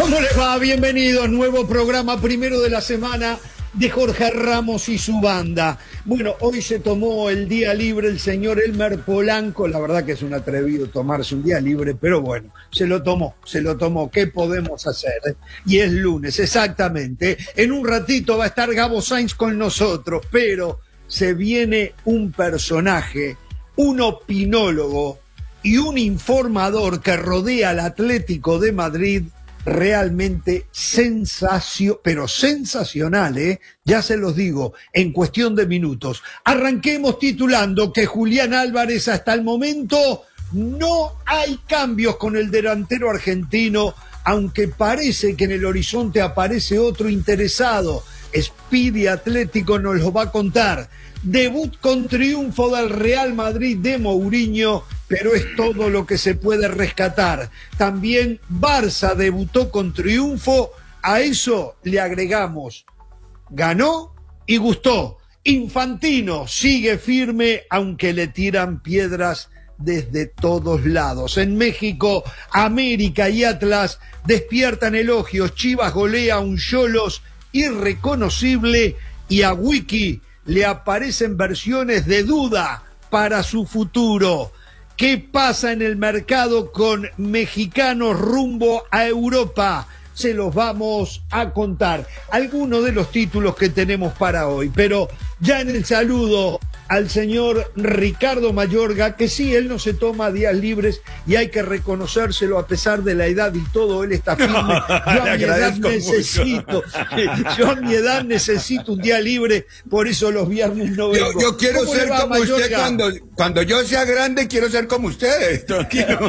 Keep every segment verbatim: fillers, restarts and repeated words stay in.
¿Cómo les va? Bienvenidos, nuevo programa primero de la semana de Jorge Ramos y su banda. Bueno, hoy se tomó el día libre el señor Elmer Polanco, la verdad que es un atrevido tomarse un día libre, pero bueno, se lo tomó, se lo tomó, ¿qué podemos hacer? Y es lunes, exactamente. En un ratito va a estar Gabo Sainz con nosotros, pero se viene un personaje, un opinólogo y un informador que rodea al Atlético de Madrid realmente sensacio, pero sensacional, ¿eh? Ya se los digo, en cuestión de minutos. Arranquemos titulando que Julián Álvarez hasta el momento no hay cambios con el delantero argentino, aunque parece que en el horizonte aparece otro interesado. Speedy Atlético nos lo va a contar. Debut con triunfo del Real Madrid de Mourinho, pero es todo lo que se puede rescatar. También Barça debutó con triunfo, a eso le agregamos, ganó y gustó. Infantino sigue firme, aunque le tiran piedras desde todos lados. En México, América y Atlas despiertan elogios. Chivas golea a un Xolos irreconocible y a Wiki le aparecen versiones de duda para su futuro. ¿Qué pasa en el mercado con mexicanos rumbo a Europa? Se los vamos a contar. Algunos de los títulos que tenemos para hoy, pero ya en el saludo al señor Ricardo Mayorga, que sí, él no se toma días libres y hay que reconocérselo a pesar de la edad y todo, él está firme. Yo a mi edad necesito, yo a mi edad necesito un día libre, por eso los viernes no vengo. Yo, yo quiero ser va, como Mayorga? Usted cuando, cuando yo sea grande, quiero ser como ustedes, tranquilo.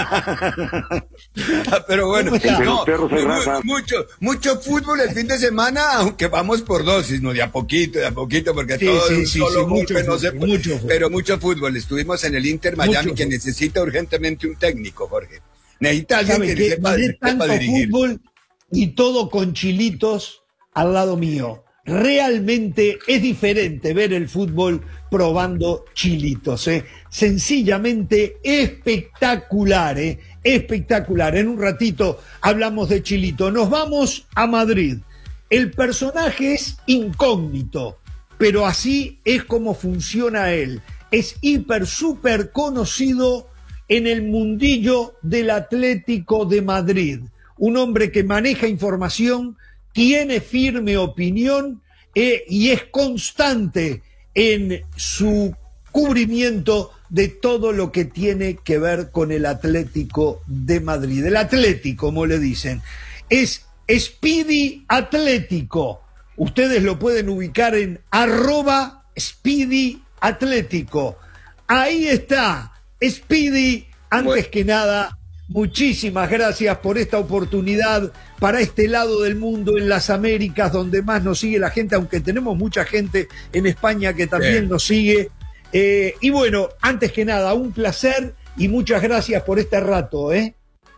Pero bueno, no, mucho, mucho fútbol el fin de semana, aunque vamos por dosis, no de a poquito, de a poquito, porque sí, todo sí, sí, solo sí, mucho. No sé, mucho pero mucho fútbol. Estuvimos en el Inter Miami, que necesita urgentemente un técnico, Jorge. Necesita alguien que, que sepa, tanto sepa dirigir. Fútbol y todo con chilitos al lado mío. Realmente es diferente ver el fútbol probando chilitos, ¿eh? Sencillamente espectacular, ¿eh? Espectacular. En un ratito hablamos de chilito. Nos vamos a Madrid. El personaje es incógnito, pero así es como funciona él. Es hiper, súper conocido en el mundillo del Atlético de Madrid. Un hombre que maneja información, tiene firme opinión eh, y es constante en su cubrimiento de todo lo que tiene que ver con el Atlético de Madrid. El Atlético, como le dicen, es Speedy Atlético. Ustedes lo pueden ubicar en arroba Speedy Atlético. Ahí está, Speedy. Antes bueno. que nada, muchísimas gracias por esta oportunidad para este lado del mundo, en las Américas, donde más nos sigue la gente, aunque tenemos mucha gente en España que también sí. nos sigue. Eh, y bueno, antes que nada, un placer y muchas gracias por este rato, ¿eh?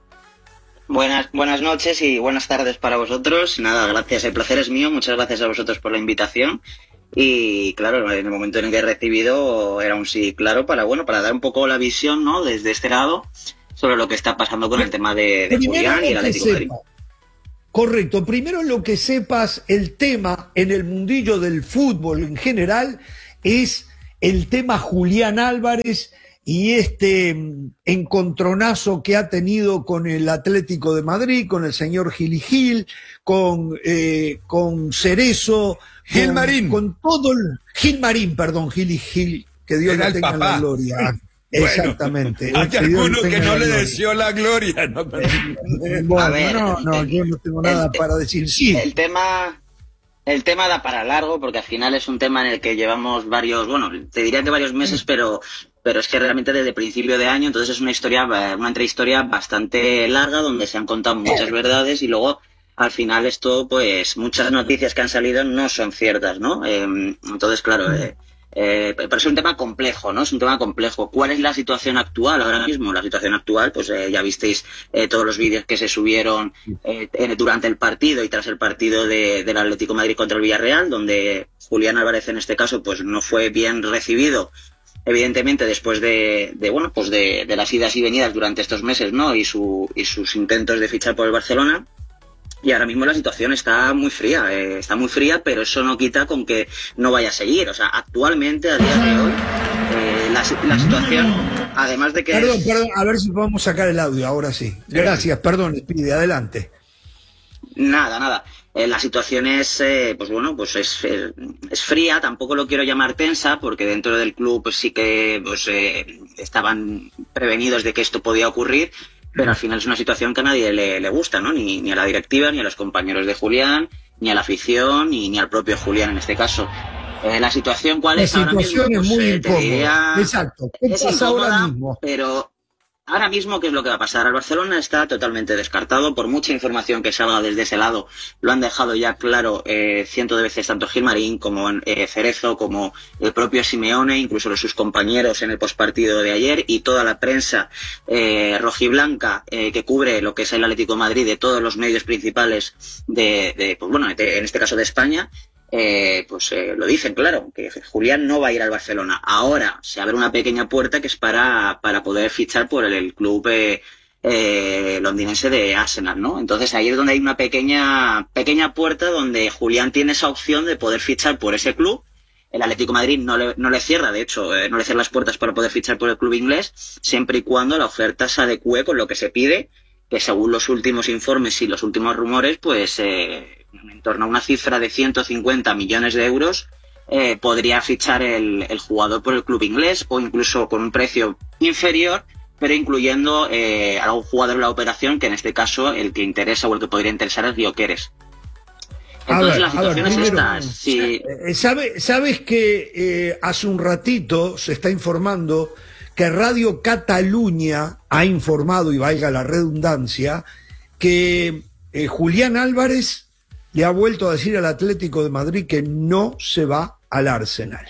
Buenas, buenas noches y buenas tardes para vosotros. Nada, gracias, el placer es mío. Muchas gracias a vosotros por la invitación. Y claro, en el momento en el que he recibido era un sí claro para, bueno, para dar un poco la visión, ¿no?, desde este lado sobre lo que está pasando con el tema de, de Julián y el Atlético de Madrid. Correcto. Primero, lo que sepas, el tema en el mundillo del fútbol en general es el tema Julián Álvarez y este encontronazo que ha tenido con el Atlético de Madrid, con el señor Gil y Gil, con, eh, con Cerezo, Gilmarín. Con, con todo el... Gilmarín, perdón, Gil y Gil, que Dios le tenga la gloria. Bueno, exactamente. Hay que alguno que no le deseó la gloria. No, bueno, ver, no, no, yo no tengo nada el, para decir. Sí. El tema... El tema da para largo, porque al final es un tema en el que llevamos varios, bueno, te diría que varios meses, pero pero es que realmente desde principio de año, entonces es una historia, una entrehistoria bastante larga, donde se han contado muchas verdades y luego al final esto, pues muchas noticias que han salido no son ciertas, ¿no? Eh, entonces, claro, eh, eh, pero es un tema complejo, ¿no? Es un tema complejo. ¿Cuál es la situación actual ahora mismo? La situación actual, pues eh, ya visteis eh, todos los vídeos que se subieron eh, durante el partido y tras el partido de, del Atlético de Madrid contra el Villarreal, donde Julián Álvarez en este caso pues no fue bien recibido, evidentemente después de, de bueno, pues de, de las idas y venidas durante estos meses, ¿no? Y su y sus intentos de fichar por el Barcelona. Y ahora mismo la situación está muy fría, eh, está muy fría, pero eso no quita con que no vaya a seguir. O sea, actualmente, a día de hoy, eh, la, la situación, además de que... Perdón, es... perdón, a ver si podemos sacar el audio, ahora sí. Gracias, perdón, Speedy, adelante. Nada, nada. Eh, la situación es, eh, pues bueno, pues es, es, es fría, tampoco lo quiero llamar tensa, porque dentro del club pues sí que pues, eh, estaban prevenidos de que esto podía ocurrir, pero al final es una situación que a nadie le, le gusta, ¿no? Ni, ni a la directiva, ni a los compañeros de Julián, ni a la afición, ni, ni al propio Julián en este caso. Eh, la situación, ¿cuál la es ahora mismo? La situación es pues, muy eh, incómoda. Diría, exacto. ¿Qué es pasa incómoda, ahora mismo? Pero ahora mismo, ¿qué es lo que va a pasar? El Barcelona está totalmente descartado, por mucha información que salga desde ese lado, lo han dejado ya claro eh, cientos de veces tanto Gilmarín como eh, Cerezo, como el propio Simeone, incluso los, sus compañeros en el postpartido de ayer, y toda la prensa eh, rojiblanca eh, que cubre lo que es el Atlético de Madrid de todos los medios principales de, de pues bueno, de, en este caso de España. Eh, pues eh, lo dicen, claro, que Julián no va a ir al Barcelona. Ahora se abre una pequeña puerta que es para, para poder fichar por el, el club eh, eh, londinense de Arsenal, ¿no? Entonces ahí es donde hay una pequeña, pequeña puerta donde Julián tiene esa opción de poder fichar por ese club. El Atlético de Madrid no le, no le cierra, de hecho, eh, no le cierra las puertas para poder fichar por el club inglés, siempre y cuando la oferta se adecue con lo que se pide, que según los últimos informes y los últimos rumores, pues... Eh, en torno a una cifra de ciento cincuenta millones de euros, eh, podría fichar el, el jugador por el club inglés, o incluso con un precio inferior, pero incluyendo eh, a algún jugador en la operación, que en este caso el que interesa o el que podría interesar es Gyökeres. Entonces ver, la situación ver, es esta. Si... ¿Sabe, ¿Sabes que eh, hace un ratito se está informando que Radio Cataluña ha informado, y valga la redundancia, que eh, Julián Álvarez le ha vuelto a decir al Atlético de Madrid que no se va al Arsenal?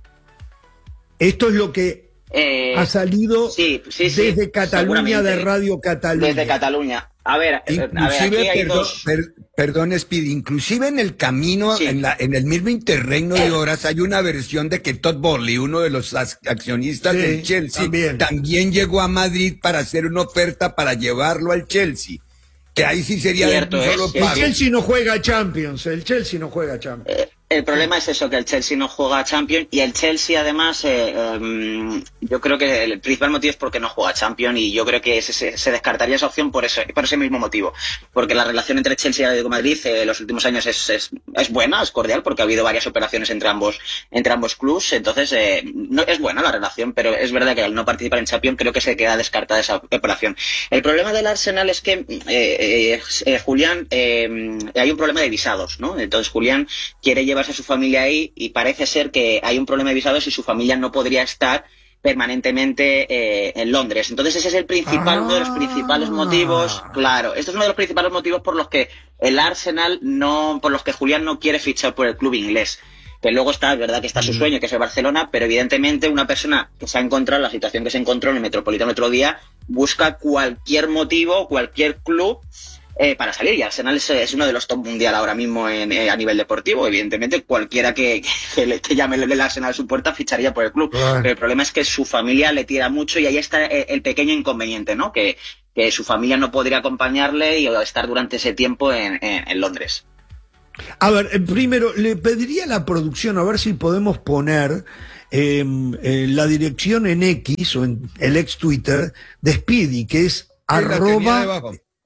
Esto es lo que eh, ha salido sí, sí, sí, desde Cataluña, de Radio Cataluña. Desde Cataluña. A ver, inclusive, a ver, aquí hay perdón, dos... per, perdón, Speedy, inclusive en el camino, sí. en, la, en el mismo interregno de horas, hay una versión de que Todd Boehly, uno de los accionistas sí, del Chelsea, también. también llegó a Madrid para hacer una oferta para llevarlo al Chelsea. Que ahí sí sería Cierto, de un solo es, pago. El Chelsea no juega Champions, el Chelsea no juega Champions. Eh, el problema es eso, que el Chelsea no juega Champions, y el Chelsea además, eh, eh, yo creo que el principal motivo es porque no juega Champions, y yo creo que se, se, se descartaría esa opción por ese, por ese mismo motivo, porque la relación entre Chelsea y Atlético de Madrid en eh, los últimos años es, es, es buena, es cordial, porque ha habido varias operaciones entre ambos, entre ambos clubs, entonces eh, no, es buena la relación, pero es verdad que al no participar en Champions creo que se queda descartada esa operación. El problema del Arsenal es que eh, eh, eh, Julián, eh, hay un problema de visados, ¿no? Entonces Julián quiere llevarse a su familia ahí, y parece ser que hay un problema de visados y su familia no podría estar permanentemente eh, en Londres. Entonces ese es el principal, ah. uno de los principales motivos, claro, este es uno de los principales motivos por los que el Arsenal no, por los que Julián no quiere fichar por el club inglés. Que luego está, es verdad que está su sueño, que es el Barcelona, pero evidentemente una persona que se ha encontrado en la situación que se encontró en el Metropolitano otro día, busca cualquier motivo, cualquier club Eh, para salir, y Arsenal es, es uno de los top mundial ahora mismo en, eh, a nivel deportivo. Evidentemente cualquiera que, que le que llame el Arsenal a su puerta ficharía por el club, claro. Pero el problema es que su familia le tira mucho, y ahí está el, el pequeño inconveniente, ¿no? Que, que su familia no podría acompañarle y estar durante ese tiempo en, en, en Londres. A ver, primero le pediría a la producción a ver si podemos poner eh, eh, la dirección en X o en el ex Twitter de Speedy, que es sí, arroba...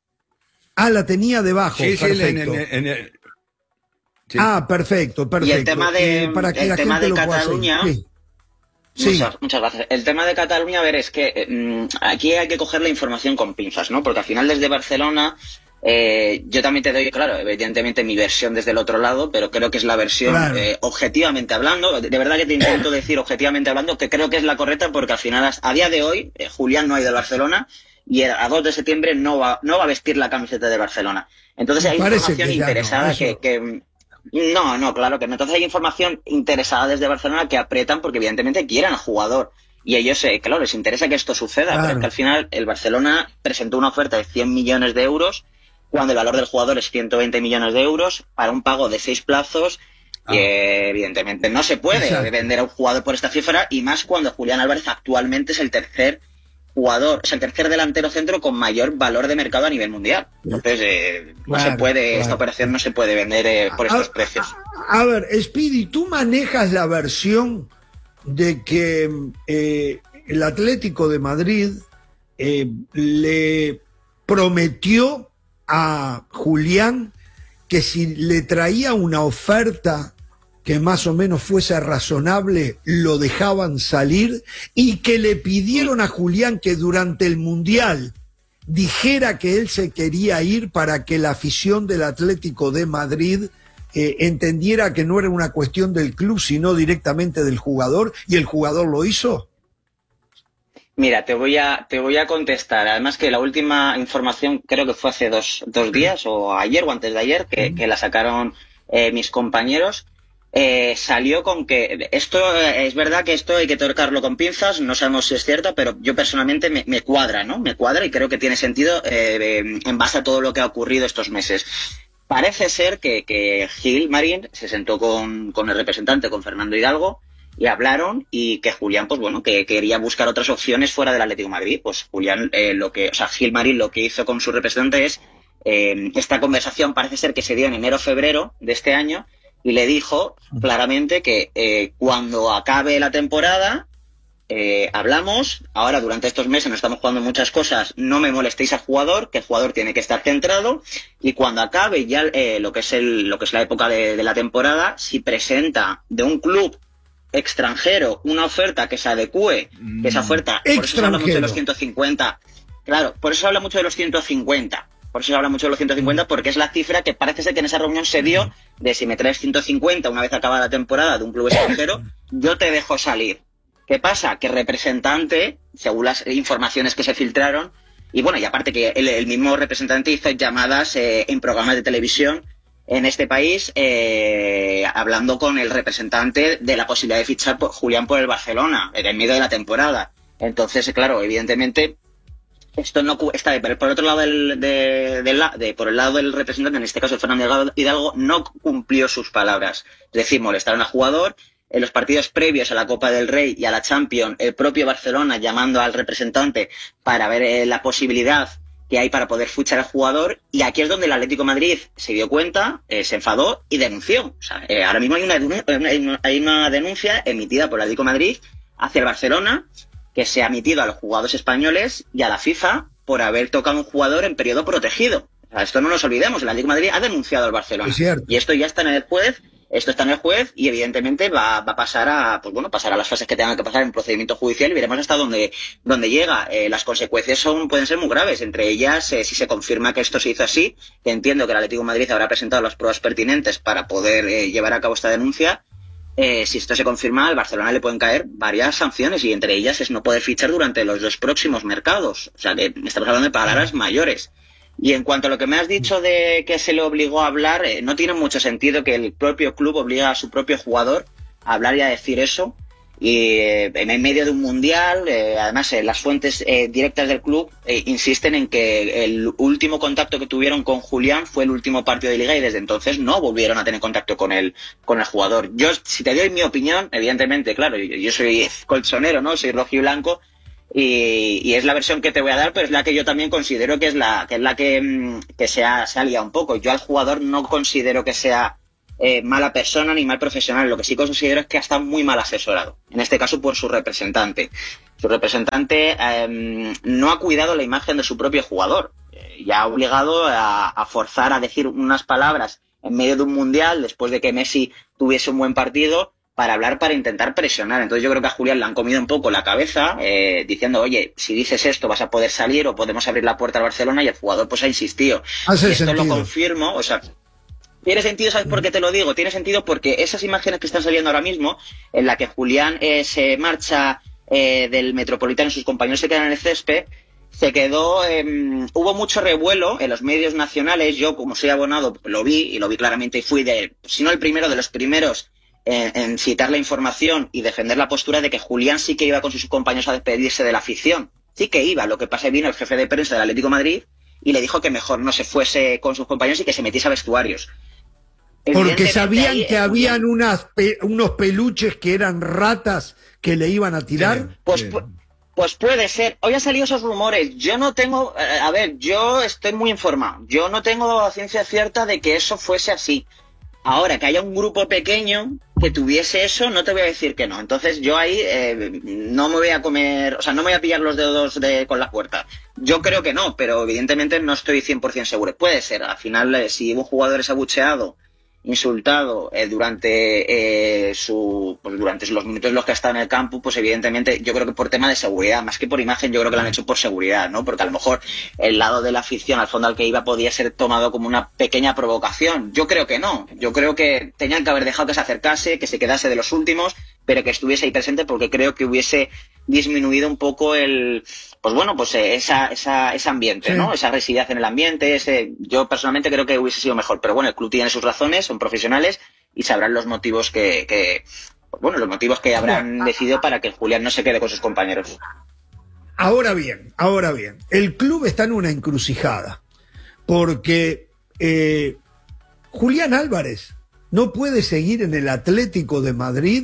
Ah, la tenía debajo, sí, perfecto. Sí, en, en, en, sí. Ah, perfecto, perfecto. Y el tema de, eh, para que el la tema gente de Cataluña... Sí. Sí. Muchas, muchas gracias. El tema de Cataluña, a ver, es que mmm, aquí hay que coger la información con pinzas, ¿no? Porque al final desde Barcelona... Eh, yo también te doy, claro, evidentemente mi versión desde el otro lado, pero creo que es la versión claro. eh, objetivamente hablando, de verdad que te intento decir objetivamente hablando que creo que es la correcta, porque al final, a día de hoy, eh, Julián no ha ido al Barcelona, y a dos de septiembre no va, no va a vestir la camiseta de Barcelona. Entonces hay Parece información que interesada no, que, que... No, no, claro que no. Entonces hay información interesada desde Barcelona que apretan porque evidentemente quieren al jugador. Y ellos, eh, claro, les interesa que esto suceda, claro. Pero es que al final el Barcelona presentó una oferta de cien millones de euros, cuando el valor del jugador es ciento veinte millones de euros, para un pago de seis plazos. Ah. Y eh, evidentemente no se puede Exacto. vender a un jugador por esta cifra, y más cuando Julián Álvarez actualmente es el tercer jugador, o sea, el tercer delantero centro con mayor valor de mercado a nivel mundial. Entonces, eh, no claro, se puede, claro. esta operación no se puede vender eh, por estos a, precios. A, a ver, Speedy, ¿tú manejas la versión de que eh, el Atlético de Madrid eh, le prometió a Julián que si le traía una oferta que más o menos fuese razonable, lo dejaban salir, y que le pidieron a Julián que durante el Mundial dijera que él se quería ir para que la afición del Atlético de Madrid eh, entendiera que no era una cuestión del club, sino directamente del jugador, y el jugador lo hizo? Mira, te voy a te voy a contestar. Además que la última información creo que fue hace dos, dos días, o ayer o antes de ayer, que, que la sacaron eh, mis compañeros. Eh, salió con que esto eh, es verdad que esto hay que tocarlo con pinzas, no sabemos si es cierto, pero yo personalmente me, me cuadra, ¿no? Me cuadra y creo que tiene sentido eh, en base a todo lo que ha ocurrido estos meses. Parece ser que, que Gilmarín se sentó con, con el representante, con Fernando Hidalgo, y hablaron, y que Julián, pues bueno, que quería buscar otras opciones fuera del Atlético de Madrid. Pues Julián, eh, lo que, o sea, Gilmarín lo que hizo con su representante es, eh, esta conversación parece ser que se dio en enero-febrero de este año, y le dijo claramente que eh, cuando acabe la temporada eh, hablamos, ahora durante estos meses nos estamos jugando muchas cosas, no me molestéis al jugador, que el jugador tiene que estar centrado, y cuando acabe ya eh, lo que es el lo que es la época de, de la temporada, si presenta de un club extranjero una oferta que se adecue, que esa oferta, por eso se habla mucho de los ciento cincuenta, claro, por eso se habla mucho de los ciento cincuenta. Por eso se habla mucho de los ciento cincuenta, porque es la cifra que parece ser que en esa reunión se dio de si me traes ciento cincuenta una vez acabada la temporada de un club extranjero, yo te dejo salir. ¿Qué pasa? Que el representante, según las informaciones que se filtraron, y bueno, y aparte que el, el mismo representante hizo llamadas eh, en programas de televisión en este país, eh, hablando con el representante de la posibilidad de fichar por Julián por el Barcelona, en medio de la temporada. Entonces, claro, evidentemente... Esto no está por otro lado del, de, de, de, por el lado del representante, en este caso Fernando Hidalgo, no cumplió sus palabras. Es decir, molestaron al jugador. En los partidos previos a la Copa del Rey y a la Champions, el propio Barcelona llamando al representante para ver eh, la posibilidad que hay para poder fichar al jugador, y aquí es donde el Atlético de Madrid se dio cuenta, eh, se enfadó y denunció. O sea, eh, ahora mismo hay una, hay una denuncia emitida por el Atlético de Madrid hacia el Barcelona, que se ha emitido a los jugadores españoles y a la FIFA por haber tocado a un jugador en periodo protegido. O sea, esto no nos olvidemos, el Atlético de Madrid ha denunciado al Barcelona. Y esto ya está en el juez, esto está en el juez, y evidentemente va, va a pasar a, pues bueno, pasar a las fases que tengan que pasar en procedimiento judicial, y veremos hasta dónde, dónde llega. Eh, las consecuencias son, pueden ser muy graves, entre ellas, eh, si se confirma que esto se hizo así, que entiendo que el Atlético de Madrid habrá presentado las pruebas pertinentes para poder eh, llevar a cabo esta denuncia. Eh, si esto se confirma, al Barcelona le pueden caer varias sanciones, y entre ellas es no poder fichar durante los dos próximos mercados. O sea, que estamos hablando de palabras mayores. Y en cuanto a lo que me has dicho de que se le obligó a hablar, eh, no tiene mucho sentido que el propio club obligue a su propio jugador a hablar y a decir eso. Y eh, en medio de un mundial, eh, además eh, las fuentes eh, directas del club eh, insisten en que el último contacto que tuvieron con Julián fue el último partido de Liga, y desde entonces no volvieron a tener contacto con el con el jugador. Yo, si te doy mi opinión, evidentemente, claro, yo, yo soy colchonero, ¿no? Soy rojiblanco, y, y es la versión que te voy a dar, pero es la que yo también considero que es la que es la que, que se ha, se ha liado un poco. Yo al jugador no considero que sea Eh, mala persona ni mal profesional. Lo que sí considero es que ha estado muy mal asesorado, en este caso por su representante. Su representante eh, no ha cuidado la imagen de su propio jugador, eh, y ha obligado a, a forzar a decir unas palabras en medio de un mundial, después de que Messi tuviese un buen partido, para hablar, para intentar presionar. Entonces yo creo que a Julián le han comido un poco la cabeza, eh, diciendo, oye, si dices esto vas a poder salir, o podemos abrir la puerta al Barcelona, y el jugador pues ha insistido. Hace y esto sentido. Lo confirmo, o sea... Tiene sentido, ¿sabes por qué te lo digo? Tiene sentido porque esas imágenes que están saliendo ahora mismo, en la que Julián eh, se marcha eh, del Metropolitano y sus compañeros se quedan en el césped, se quedó, eh, hubo mucho revuelo en los medios nacionales. Yo, como soy abonado, lo vi, y lo vi claramente, y fui de, si no el primero, de los primeros en, en citar la información y defender la postura de que Julián sí que iba con sus compañeros a despedirse de la afición. Sí que iba, lo que pasa es que vino el jefe de prensa del Atlético de Madrid y le dijo que mejor no se fuese con sus compañeros y que se metiese a vestuarios. Porque sabían ahí, que habían unas pe unos peluches que eran ratas que le iban a tirar. Pues, pues, Pues puede ser. Hoy han salido esos rumores. Yo no tengo... Eh, a ver, yo estoy muy informado. Yo no tengo ciencia cierta de que eso fuese así. Ahora, que haya un grupo pequeño que tuviese eso, no te voy a decir que no. Entonces yo ahí eh, no me voy a comer... O sea, no me voy a pillar los dedos de, con la puerta. Yo creo que no, pero evidentemente no estoy cien por ciento seguro. Puede ser. Al final, eh, si un jugador es abucheado, insultado eh, durante eh, su pues durante los minutos en los que ha estado en el campo, pues evidentemente yo creo que por tema de seguridad, más que por imagen, yo creo que lo han hecho por seguridad, ¿no? Porque a lo mejor el lado de la afición, al fondo al que iba, podía ser tomado como una pequeña provocación. Yo creo que no. Yo creo que tenían que haber dejado que se acercase, que se quedase de los últimos, pero que estuviese ahí presente, porque creo que hubiese disminuido un poco el... Pues bueno, pues esa, esa, ese ambiente, sí, ¿no? Esa agresividad en el ambiente, ese, yo personalmente creo que hubiese sido mejor. Pero bueno, el club tiene sus razones, son profesionales y sabrán los motivos que, que pues bueno, los motivos que habrán decidido para que Julián no se quede con sus compañeros. Ahora bien, ahora bien, el club está en una encrucijada, porque eh, Julián Álvarez no puede seguir en el Atlético de Madrid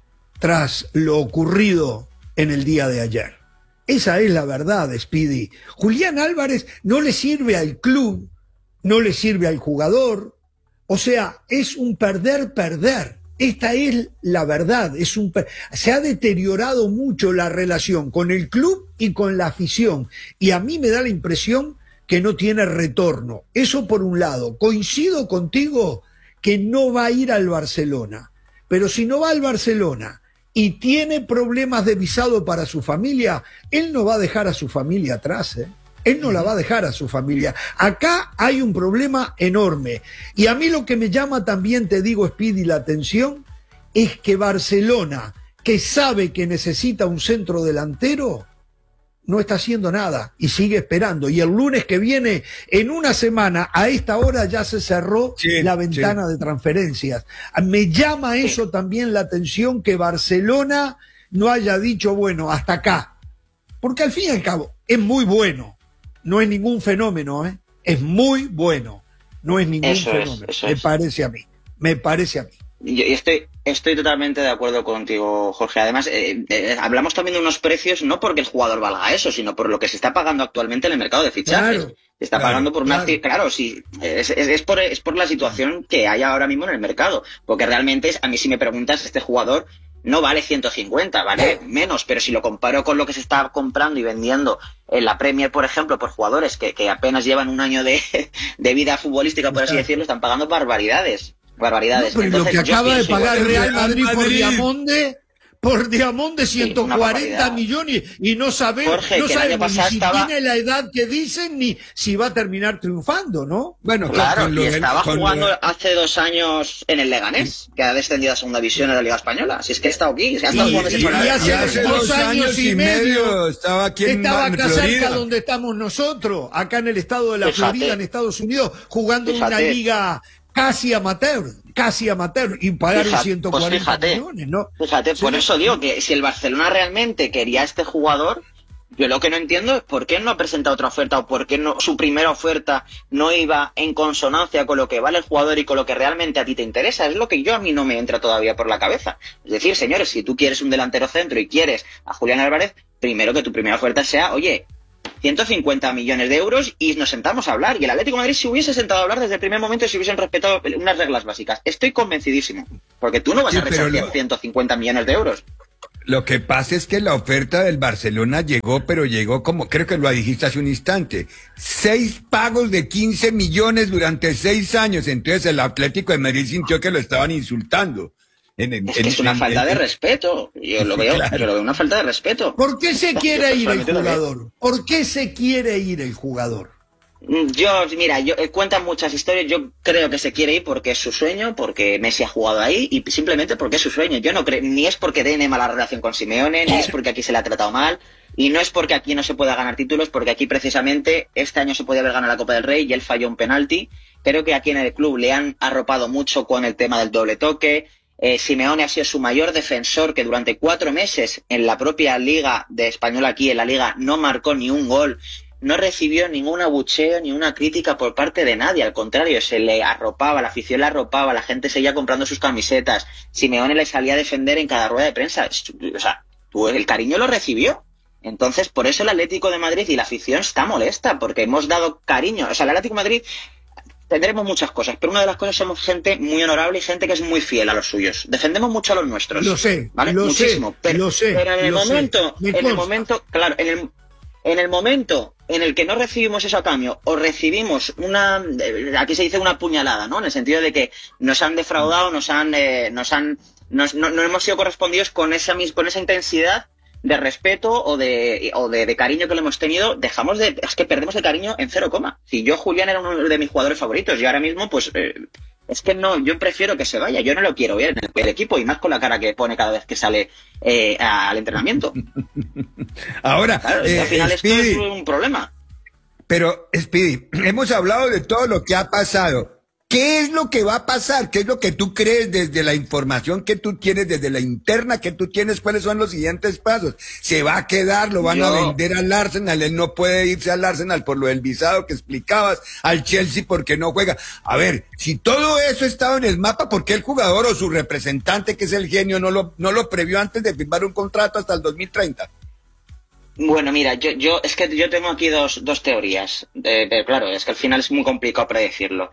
tras lo ocurrido en el día de ayer. Esa es la verdad, Speedy. Julián Álvarez no le sirve al club, no le sirve al jugador. O sea, es un perder-perder. Esta es la verdad. Es un per... Se ha deteriorado mucho la relación con el club y con la afición. Y a mí me da la impresión que no tiene retorno. Eso por un lado. Coincido contigo que no va a ir al Barcelona. Pero si no va al Barcelona y tiene problemas de visado para su familia, él no va a dejar a su familia atrás, ¿eh? Él no la va a dejar a su familia. Acá hay un problema enorme. Y a mí lo que me llama también, te digo, Speedy, la atención, es que Barcelona, que sabe que necesita un centro delantero, no está haciendo nada y sigue esperando. Y el lunes que viene, en una semana, a esta hora ya se cerró sí, la ventana sí. de transferencias. Me llama eso también la atención, que Barcelona no haya dicho, bueno, hasta acá. Porque al fin y al cabo, es muy bueno. No es ningún fenómeno, ¿eh? Es muy bueno. No es ningún eso fenómeno. Es, me es. parece a mí. Me parece a mí. Yo estoy, estoy totalmente de acuerdo contigo, Jorge. Además, eh, eh, hablamos también de unos precios, no porque el jugador valga eso, sino por lo que se está pagando actualmente en el mercado de fichajes. Claro, se está claro, pagando por una... Claro, claro sí, es, es, es, por, es por la situación que hay ahora mismo en el mercado. Porque realmente, a mí si me preguntas, este jugador no vale ciento cincuenta, vale menos. Pero si lo comparo con lo que se está comprando y vendiendo en la Premier, por ejemplo, por jugadores que, que apenas llevan un año de, de vida futbolística, por así decirlo, están pagando barbaridades. Barbaridades. No, pero Entonces, lo que acaba de pagar igual, Real Madrid, Madrid por Diamonde, por Diamonde ciento cuarenta sí, millones, y no sabemos, Jorge, no sabemos ni si estaba... tiene la edad que dicen ni si va a terminar triunfando, ¿no? Bueno, claro, y estaba jugando lo... hace dos años en el Leganés, que ha descendido a segunda división en la Liga Española. Si es que ha estado aquí, se ha estado y, y, y, y hace, hace dos, dos años y medio estaba aquí en estaba acá cerca donde estamos nosotros, acá en el estado de la Fíjate. Florida, en Estados Unidos, jugando en una liga casi amateur, casi amateur, y pagaron fíjate, ciento cuarenta pues fíjate, millones, ¿no? Fíjate, sí, por eso digo que si el Barcelona realmente quería a este jugador, yo lo que no entiendo es por qué no ha presentado otra oferta, o por qué no, su primera oferta no iba en consonancia con lo que vale el jugador y con lo que realmente a ti te interesa. Es lo que yo a mí no me entra todavía por la cabeza. Es decir, señores, si tú quieres un delantero centro y quieres a Julián Álvarez, primero que tu primera oferta sea, oye, ciento cincuenta millones de euros y nos sentamos a hablar. Y el Atlético de Madrid se hubiese sentado a hablar desde el primer momento si hubiesen respetado unas reglas básicas. Estoy convencidísimo. Porque tú no vas sí, a rechazar lo... ciento cincuenta millones de euros. Lo que pasa es que la oferta del Barcelona llegó, pero llegó como, creo que lo dijiste hace un instante, seis pagos de quince millones durante seis años. Entonces el Atlético de Madrid sintió que lo estaban insultando. En, en, es que es una en, falta en, de respeto. Yo lo veo, claro. yo lo veo una falta de respeto. ¿Por qué se quiere ir el jugador? ¿Por qué se quiere ir el jugador? Yo, mira, yo eh, cuentan muchas historias. Yo creo que se quiere ir porque es su sueño, porque Messi ha jugado ahí y simplemente porque es su sueño. Yo no creo, ni es porque tiene mala relación con Simeone, ni es porque aquí se le ha tratado mal, y no es porque aquí no se pueda ganar títulos, porque aquí precisamente este año se podía haber ganado la Copa del Rey y él falló un penalti. Creo que aquí en el club le han arropado mucho con el tema del doble toque. Eh, Simeone ha sido su mayor defensor, que durante cuatro meses en la propia Liga de Español aquí, en la Liga, no marcó ni un gol, no recibió ningún abucheo ni una crítica por parte de nadie, al contrario, se le arropaba, la afición le arropaba, la gente seguía comprando sus camisetas, Simeone le salía a defender en cada rueda de prensa. O sea, el cariño lo recibió. Entonces, por eso el Atlético de Madrid y la afición está molesta, porque hemos dado cariño. O sea, el Atlético de Madrid tendremos muchas cosas, pero una de las cosas somos gente muy honorable y gente que es muy fiel a los suyos. Defendemos mucho a los nuestros. Lo sé, ¿vale? lo Muchísimo. sé, pero, lo sé. Pero en el lo momento, sé. en el momento, claro, en el, en el momento en el que no recibimos eso a cambio, o recibimos una, aquí se dice una puñalada, ¿no? En el sentido de que nos han defraudado, nos han, eh, nos han, nos, no, no hemos sido correspondidos con esa con esa intensidad de respeto o de o de, de cariño que le hemos tenido, dejamos de, es que perdemos el cariño en cero coma. Si yo, Julián, era uno de mis jugadores favoritos, y ahora mismo, pues, eh, es que no, yo prefiero que se vaya, yo no lo quiero ver en el, el equipo, y más con la cara que pone cada vez que sale eh, al entrenamiento. Ahora, claro, eh, al final Speedy, esto es un problema. Pero, Speedy, hemos hablado de todo lo que ha pasado. ¿Qué es lo que va a pasar? ¿Qué es lo que tú crees desde la información que tú tienes, desde la interna que tú tienes? ¿Cuáles son los siguientes pasos? ¿Se va a quedar? ¿Lo van Yo... a vender al Arsenal? Él no puede irse al Arsenal por lo del visado que explicabas, al Chelsea porque no juega. A ver, si todo eso estaba en el mapa, ¿por qué el jugador o su representante, que es el genio, no lo, no lo previó antes de firmar un contrato hasta el dos mil treinta? Bueno, mira, yo, yo es que yo tengo aquí dos, dos teorías. Eh, pero claro, es que al final es muy complicado predecirlo.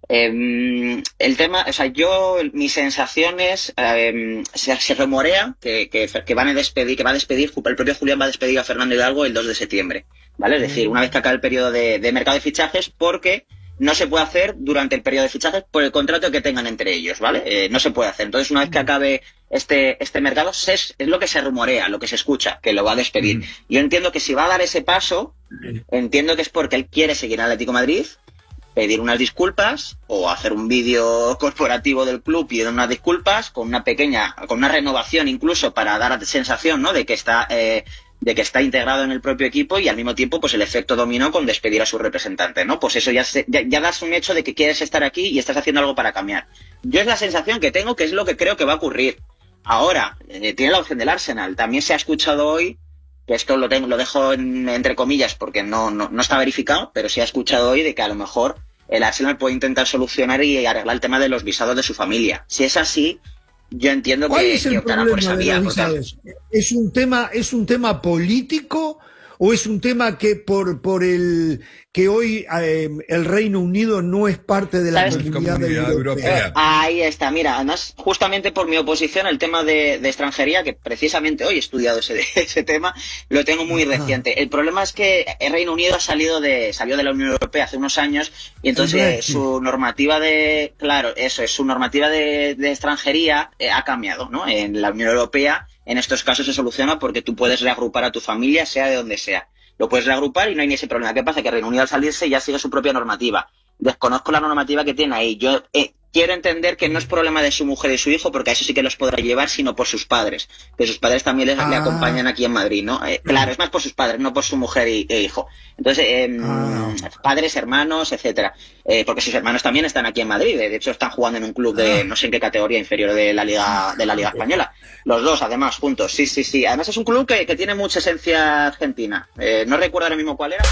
Eh, el tema, o sea, yo, mis sensaciones, eh, se, se rumorea que, que, que van a despedir, que va a despedir, el propio Julián va a despedir a Fernando Hidalgo el dos de septiembre, ¿vale? Es decir, una vez que acabe el periodo de, de mercado de fichajes, porque no se puede hacer durante el periodo de fichajes por el contrato que tengan entre ellos, ¿vale? Eh, no se puede hacer. Entonces, una vez que acabe este, este mercado, se, es lo que se rumorea, lo que se escucha, que lo va a despedir. Yo entiendo que si va a dar ese paso, entiendo que es porque él quiere seguir en Atlético de Madrid, pedir unas disculpas o hacer un vídeo corporativo del club pidiendo unas disculpas con una pequeña, con una renovación incluso para dar la sensación, ¿no?, de que está eh, de que está integrado en el propio equipo, y al mismo tiempo pues el efecto dominó con despedir a su representante, ¿no? Pues eso ya, se, ya, ya das un hecho de que quieres estar aquí y estás haciendo algo para cambiar. Yo es la sensación que tengo, que es lo que creo que va a ocurrir. Ahora, eh, tiene la opción del Arsenal. También se ha escuchado hoy, que esto lo tengo, lo dejo en, entre comillas porque no, no, no está verificado, pero se ha escuchado hoy de que a lo mejor el Arsenal puede intentar solucionar y arreglar el tema de los visados de su familia. Si es así, yo entiendo que, es el que optará por esa vía. Porque... ¿Es un tema, es un tema político o es un tema que por, por el que hoy eh, el Reino Unido no es parte de la comunidad, comunidad europea? europea? Ahí está, mira, además, justamente por mi oposición al tema de, de extranjería, que precisamente hoy he estudiado ese, ese tema, lo tengo muy Ajá. reciente. El problema es que el Reino Unido ha salido de, salió de la Unión Europea hace unos años, y entonces eh, su normativa de, claro, eso es, su normativa de, de extranjería eh, ha cambiado, ¿no? En la Unión Europea, en estos casos se soluciona porque tú puedes reagrupar a tu familia, sea de donde sea. Lo puedes reagrupar y no hay ni ese problema. ¿Qué pasa? Que Reino Unido al salirse ya sigue su propia normativa. Desconozco la normativa que tiene ahí. Yo eh, quiero entender que no es problema de su mujer y su hijo, porque a eso sí que los podrá llevar, sino por sus padres. Que sus padres también les, ah. le acompañan aquí en Madrid, ¿no? Eh, claro, es más por sus padres, no por su mujer y, e hijo. Entonces, eh, ah. padres, hermanos, etcétera. Eh, porque sus hermanos también están aquí en Madrid. De hecho, están jugando en un club de no sé en qué categoría inferior de la Liga, de la Liga Española. Los dos, además, juntos. Sí, sí, sí. Además es un club que, que tiene mucha esencia argentina. Eh, no recuerdo ahora mismo cuál era.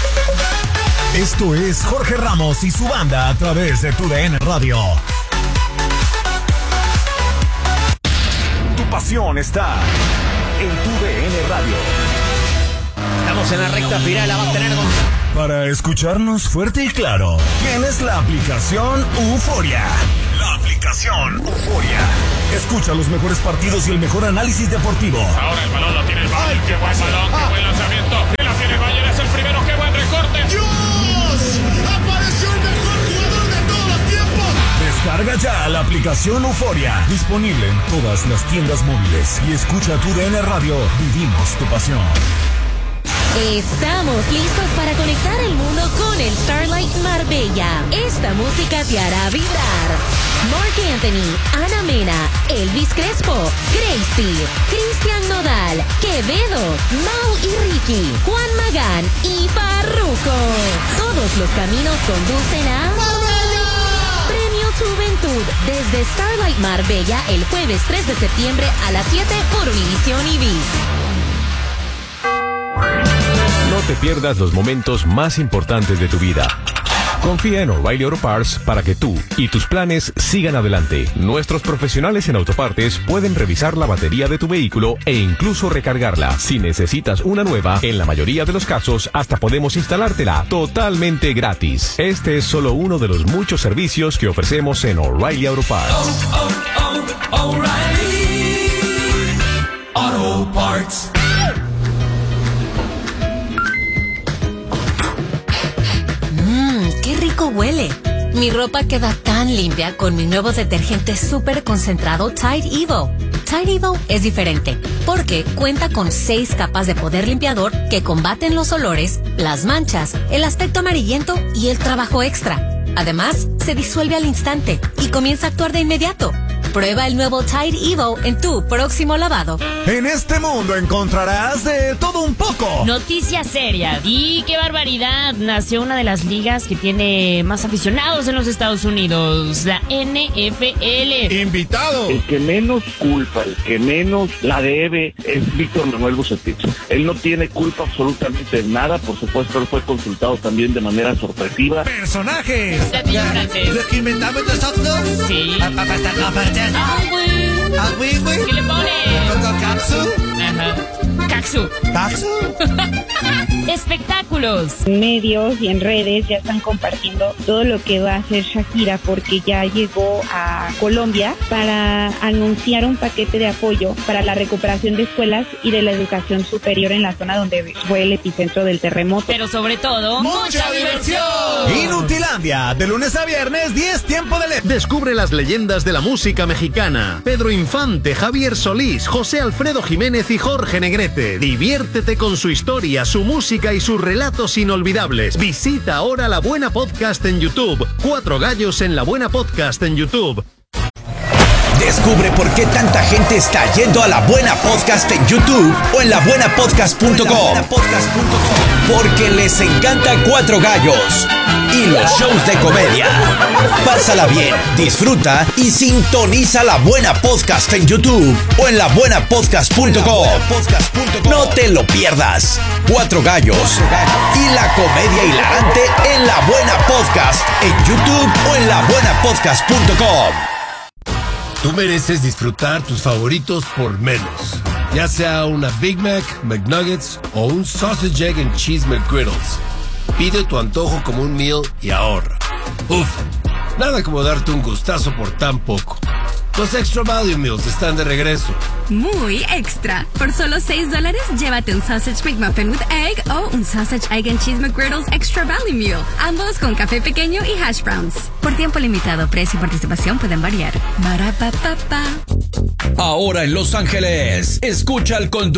Esto es Jorge Ramos y su banda a través de tu D N Radio. Tu pasión está en tu D N Radio. Estamos en la recta final, la va a tener con... Para escucharnos fuerte y claro, tienes la aplicación Euforia. La aplicación Euforia. Escucha los mejores partidos y el mejor análisis deportivo. Ahora el balón lo tiene el Bayern. ¡Qué buen balón! ¡Qué buen lanzamiento! ¡Que la tiene el Bayern! ¡Es el primero! ¡Qué buen recorte! ¡Dios! ¡Apareció el mejor jugador de todos los tiempos! Descarga ya la aplicación Euforia. Disponible en todas las tiendas móviles. Y escucha tu D N Radio. Vivimos tu pasión. Estamos listos para conectar el mundo con el Starlight Marbella. Esta música te hará vibrar. Marc Anthony, Ana Mena, Elvis Crespo, Gracie, Cristian Nodal, Quevedo, Mau y Ricky, Juan Magán y Farruko. Todos los caminos conducen a Marbella. Premio Juventud desde Starlight Marbella el jueves tres de septiembre a las siete por Univisión y Viz. No te pierdas los momentos más importantes de tu vida. Confía en O'Reilly Auto Parts para que tú y tus planes sigan adelante. Nuestros profesionales en autopartes pueden revisar la batería de tu vehículo e incluso recargarla. Si necesitas una nueva, en la mayoría de los casos hasta podemos instalártela totalmente gratis. Este es solo uno de los muchos servicios que ofrecemos en O'Reilly Auto Parts. Oh, oh, oh, O'Reilly Auto Parts. ¡Qué rico huele! Mi ropa queda tan limpia con mi nuevo detergente súper concentrado Tide Evo. Tide Evo es diferente porque cuenta con seis capas de poder limpiador que combaten los olores, las manchas, el aspecto amarillento y el trabajo extra. Además, se disuelve al instante y comienza a actuar de inmediato. Prueba el nuevo Tide Evo en tu próximo lavado. En este mundo encontrarás de todo un poco. Noticias serias. Y qué barbaridad. Nació una de las ligas que tiene más aficionados en los Estados Unidos, la N F L. Invitado. El que menos culpa, el que menos la debe es Víctor Manuel Bucetich. Él no tiene culpa absolutamente de nada. Por supuesto, él fue consultado también de manera sorpresiva. Personajes. Platillo francés. ¿Lo que inventamos nosotros? Sí. A papá está compartiendo. Ah, güey. Ah, güey, güey. ¿Qué le pone? ¿Con Katsu? Ajá. Katsu. ¿Katsu? Espectáculos. En medios y en redes ya están compartiendo todo lo que va a hacer Shakira porque ya llegó a Colombia para anunciar un paquete de apoyo para la recuperación de escuelas y de la educación superior en la zona donde fue el epicentro del terremoto. Pero sobre todo, ¡mucha diversión! Inutilandia, de lunes a viernes, diez tiempo de... Le Descubre las leyendas de la música mexicana. Pedro Infante, Javier Solís, José Alfredo Jiménez y Jorge Negrete. Diviértete con su historia, su música y sus relatos inolvidables. Visita ahora La Buena Podcast en YouTube. Cuatro gallos en La Buena Podcast en YouTube. Descubre por qué tanta gente está yendo a La Buena Podcast en YouTube o en la buena podcast punto com. Porque les encanta Cuatro Gallos y los shows de comedia. Pásala bien, disfruta y sintoniza La Buena Podcast en YouTube o en la buena podcast punto com. No te lo pierdas. Cuatro Gallos y la comedia hilarante en La Buena Podcast en YouTube o en la buena podcast punto com. Tú mereces disfrutar tus favoritos por menos. Ya sea una Big Mac, McNuggets o un Sausage, Egg and Cheese McGriddles. Pide tu antojo como un meal y ahorra. Uf, nada como darte un gustazo por tan poco. Los Extra Value Meals están de regreso. Muy extra. Por solo seis dólares, llévate un Sausage McMuffin with Egg o un Sausage, Egg and Cheese McGriddles Extra Value Meal. Ambos con café pequeño y hash browns. Por tiempo limitado, precio y participación pueden variar. Barapapapa. Ahora en Los Ángeles, escucha al conductor